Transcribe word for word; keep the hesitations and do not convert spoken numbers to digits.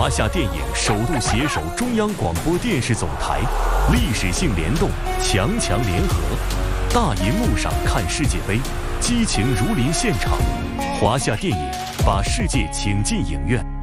华夏电影首度携手中央广播电视总台，历史性联动，强强联合。大银幕上看世界杯，激情如临现场。华夏电影把世界请进影院。